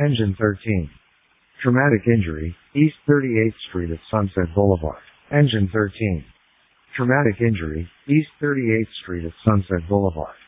Engine 13. Traumatic injury, East 38th Street at Sunset Boulevard. Engine 13. Traumatic injury, East 38th Street at Sunset Boulevard.